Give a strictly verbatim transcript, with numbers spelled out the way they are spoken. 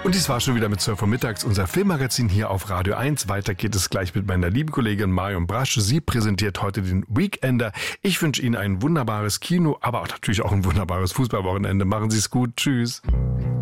Und dies war schon wieder mit zwölf Uhr mittags unser Filmmagazin hier auf Radio eins. Weiter geht es gleich mit meiner lieben Kollegin Marion Brasch. Sie präsentiert heute den Weekender. Ich wünsche Ihnen ein wunderbares Kino, aber auch natürlich auch ein wunderbares Fußballwochenende. Machen Sie es gut. Tschüss.